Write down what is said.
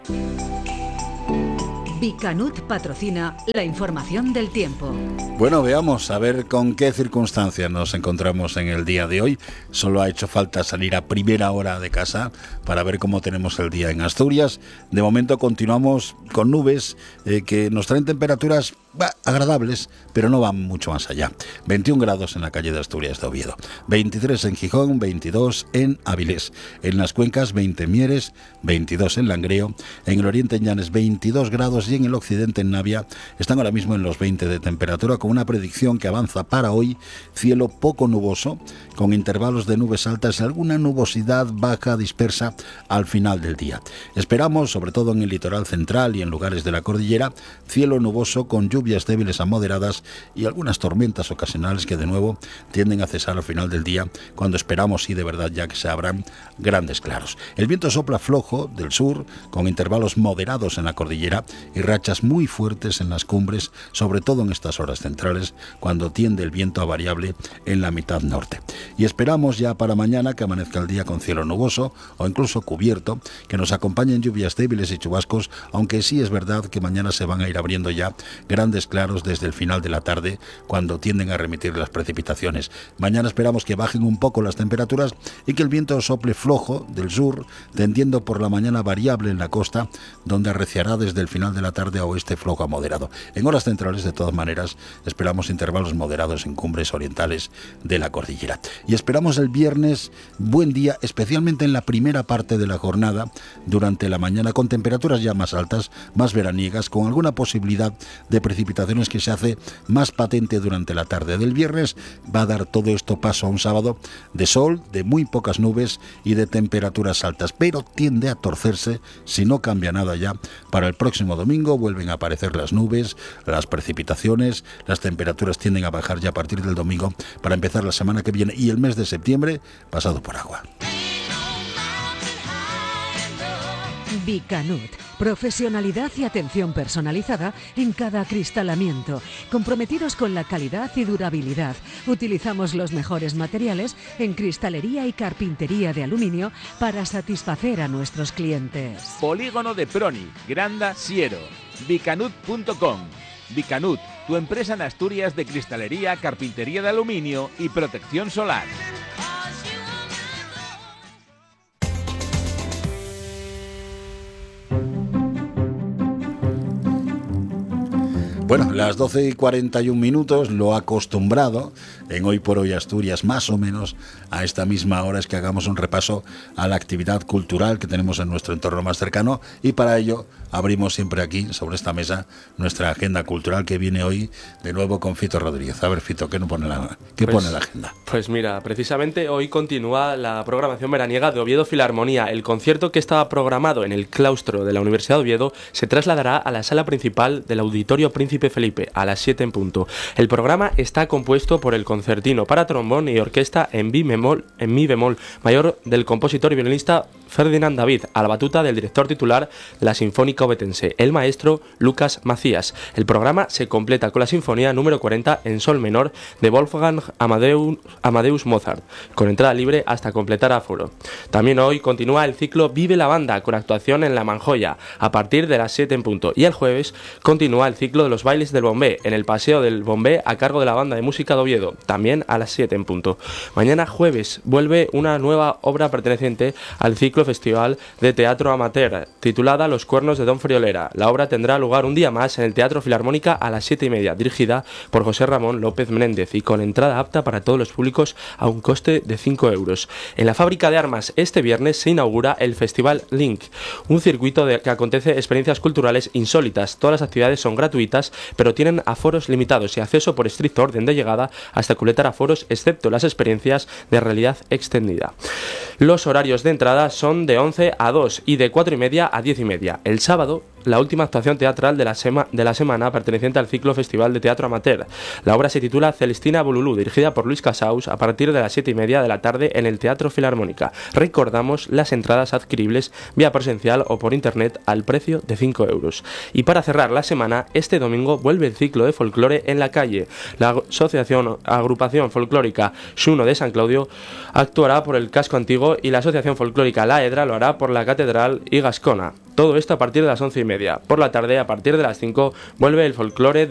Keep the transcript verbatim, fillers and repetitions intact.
Bicanut patrocina la información del tiempo. Bueno, veamos a ver con qué circunstancias nos encontramos en el día de hoy. Solo ha hecho falta salir a primera hora de casa para ver cómo tenemos el día en Asturias. De momento continuamos con nubes eh, que nos traen temperaturas bah, agradables, pero no van mucho más allá. veintiún grados en la calle de Asturias de Oviedo, veintitrés en Gijón, veintidós en Avilés, en las Cuencas veinte en Mieres, veintidós en Langreo, en el oriente en Llanes veintidós grados y en el occidente en Navia están ahora mismo en los veinte de temperatura, con una predicción que avanza para hoy: cielo poco nuboso, con intervalos de nubes altas y alguna nubosidad baja dispersa al final del día. Esperamos, sobre todo en el litoral central y en lugares de la cordillera, cielo nuboso con lluvias débiles a moderadas y algunas tormentas ocasionales que de nuevo tienden a cesar al final del día, cuando esperamos sí de verdad ya que se abran grandes claros. El viento sopla flojo del sur, con intervalos moderados en la cordillera y rachas muy fuertes en las cumbres, sobre todo en estas horas centrales, cuando tiende el viento a variable en la mitad norte. Y esperamos ya para mañana que amanezca el día con cielo nuboso o incluso cubierto, que nos acompañen lluvias débiles y chubascos, aunque sí es verdad que mañana se van a ir abriendo ya grandes claros desde el final de la tarde, cuando tienden a remitir las precipitaciones. Mañana esperamos que bajen un poco las temperaturas y que el viento sople flojo del sur, tendiendo por la mañana variable en la costa, donde arreciará desde el final de la tarde a oeste flojo a moderado. En horas centrales, de todas maneras, esperamos intervalos moderados en cumbres orientales de la cordillera. Y esperamos el viernes buen día, especialmente en la primera parte de la jornada, durante la mañana, con temperaturas ya más altas, más veraniegas, con alguna posibilidad de precipitaciones que se hace más patente durante la tarde del viernes. Va a dar todo esto paso a un sábado de sol, de muy pocas nubes y de temperaturas altas, pero tiende a torcerse si no cambia nada ya. Para el próximo domingo vuelven a aparecer las nubes, las precipitaciones, las temperaturas tienden a bajar ya a partir del domingo para empezar la semana que viene y el mes de septiembre pasado por agua. Bicanut, profesionalidad y atención personalizada en cada acristalamiento, comprometidos con la calidad y durabilidad. Utilizamos los mejores materiales en cristalería y carpintería de aluminio para satisfacer a nuestros clientes. Polígono de Proni, Granda, Siero, bicanut punto com. Bicanut, tu empresa en Asturias de cristalería, carpintería de aluminio y protección solar. Bueno, las doce y cuarenta y un minutos, lo acostumbrado en Hoy por Hoy Asturias, más o menos a esta misma hora, es que hagamos un repaso a la actividad cultural que tenemos en nuestro entorno más cercano, y para ello abrimos siempre aquí, sobre esta mesa, nuestra agenda cultural, que viene hoy de nuevo con Fito Rodríguez. A ver, Fito, ¿qué, no pone, la, qué pues, pone la agenda? Pues mira, precisamente hoy continúa la programación veraniega de Oviedo Filarmonía. El concierto que estaba programado en el claustro de la Universidad de Oviedo se trasladará a la sala principal del Auditorio Príncipe Felipe a las siete en punto. El programa está compuesto por el concertino para trombón y orquesta en mi bemol, en mi bemol mayor del compositor y violinista Ferdinand David, a la batuta del director titular de la Sinfónica Ovetense, el maestro Lucas Macías. El programa se completa con la sinfonía número cuarenta en sol menor de Wolfgang Amadeus, Amadeus Mozart, con entrada libre hasta completar aforo. También hoy continúa el ciclo Vive la Banda, con actuación en La Manjoya a partir de las siete en punto, y el jueves continúa el ciclo de los bailes del Bombé en el Paseo del Bombé a cargo de la Banda de Música de Oviedo, también a las siete en punto. Mañana jueves vuelve una nueva obra perteneciente al ciclo Festival de Teatro Amateur, titulada Los Cuernos de Don Friolera. La obra tendrá lugar un día más en el Teatro Filarmónica a las siete y media, dirigida por José Ramón López Menéndez y con entrada apta para todos los públicos a un coste de cinco euros. En la Fábrica de Armas este viernes se inaugura el Festival Link, un circuito de, que acontece experiencias culturales insólitas. Todas las actividades son gratuitas, pero tienen aforos limitados y acceso por estricto orden de llegada hasta completar aforos, excepto las experiencias de realidad extendida. Los horarios de entrada son de once a dos y de cuatro y media a diez y media. El sábado la última actuación teatral de la, sema, de la semana perteneciente al ciclo Festival de Teatro Amateur. La obra se titula Celestina Bululú, dirigida por Luis Casaus, a partir de las siete y media de la tarde en el Teatro Filarmónica. Recordamos las entradas adquiribles vía presencial o por internet al precio de cinco euros. Y para cerrar la semana, este domingo vuelve el ciclo de folclore en la calle. La Asociación Agrupación Folclórica Xuno de San Claudio actuará por el casco antiguo y la Asociación Folclórica La Edra lo hará por la Catedral y Gascona. Todo esto a partir de las once y media. Por la tarde, a partir de las cinco, vuelve el folclore de